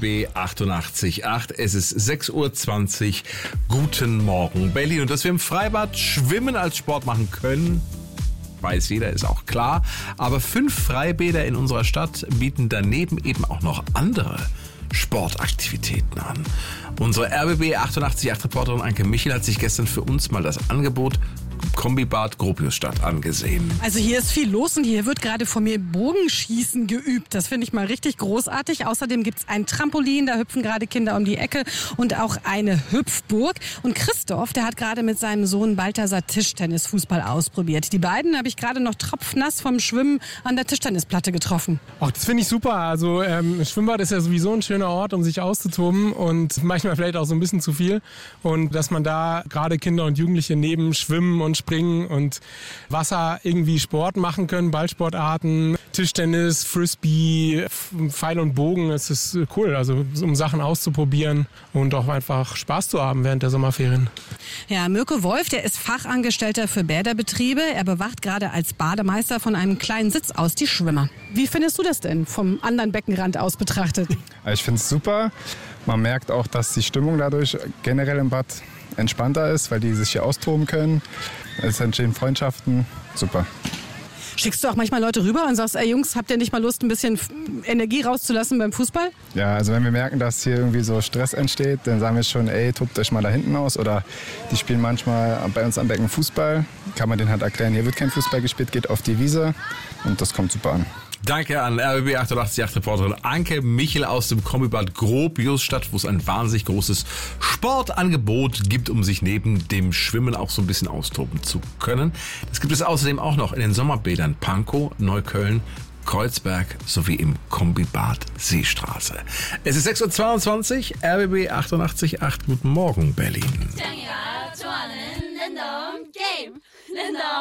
RBB 88.8. Es ist 6.20 Uhr. Guten Morgen, Berlin. Und dass wir im Freibad Schwimmen als Sport machen können, weiß jeder, ist auch klar. Aber 5 Freibäder in unserer Stadt bieten daneben eben auch noch andere Sportaktivitäten an. Unsere RBB 88.8 Reporterin Anke Michel hat sich gestern für uns mal das Angebot Kombibad Gropiusstadt angesehen. Also hier ist viel los und hier wird gerade von mir Bogenschießen geübt. Das finde ich mal richtig großartig. Außerdem gibt es ein Trampolin, da hüpfen gerade Kinder um die Ecke und auch eine Hüpfburg. Und Christoph, der hat gerade mit seinem Sohn Balthasar Tischtennisfußball ausprobiert. Die beiden habe ich gerade noch tropfnass vom Schwimmen an der Tischtennisplatte getroffen. Ach, das finde ich super. Also Schwimmbad ist ja sowieso ein schöner Ort, um sich auszutoben und manchmal vielleicht auch so ein bisschen zu viel. Und dass man da gerade Kinder und Jugendliche neben Schwimmen und Springen und Wasser irgendwie Sport machen können, Ballsportarten, Tischtennis, Frisbee, Pfeil und Bogen, es ist cool, also um Sachen auszuprobieren und auch einfach Spaß zu haben während der Sommerferien. Ja, Mirko Wolf, der ist Fachangestellter für Bäderbetriebe. Er bewacht gerade als Bademeister von einem kleinen Sitz aus die Schwimmer. Wie findest du das denn vom anderen Beckenrand aus betrachtet? Ich finde es super. Man merkt auch, dass die Stimmung dadurch generell im Bad entspannter ist, weil die sich hier austoben können. Es entstehen Freundschaften. Super. Schickst du auch manchmal Leute rüber und sagst, ey Jungs, habt ihr nicht mal Lust, ein bisschen Energie rauszulassen beim Fußball? Ja, also wenn wir merken, dass hier irgendwie so Stress entsteht, dann sagen wir schon, ey, tobt euch mal da hinten aus. Oder die spielen manchmal bei uns am Becken Fußball. Kann man denen halt erklären, hier wird kein Fußball gespielt, geht auf die Wiese. Und das kommt super an. Danke an RBB 88.8 Reporterin Anke Michel aus dem Kombibad Gropiusstadt, wo es ein wahnsinnig großes Sportangebot gibt, um sich neben dem Schwimmen auch so ein bisschen austoben zu können. Das gibt es außerdem auch noch in den Sommerbädern Pankow, Neukölln, Kreuzberg sowie im Kombibad Seestraße. Es ist 6.22 Uhr, RBB 88.8. Guten Morgen, Berlin.